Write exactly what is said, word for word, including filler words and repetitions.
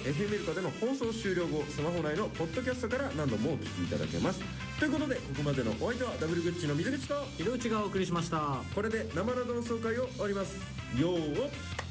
エフエム エルカでの放送終了後、スマホ内のポッドキャストから何度もお聞きいただけます。ということで、ここまでのお相手はダブルグッチの水口とひろうちがお送りしました。 これで生などの総会を終わります。よーっ。